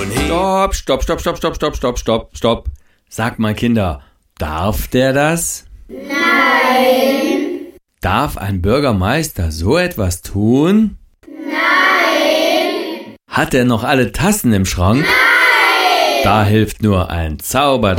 Stopp, stopp, stopp, stopp, stopp, stopp, stopp, stopp, stopp. Sag mal, Kinder, darf der das? Nein. Darf ein Bürgermeister so etwas tun? Nein. Hat er noch alle Tassen im Schrank? Nein. Da hilft nur ein Zauber.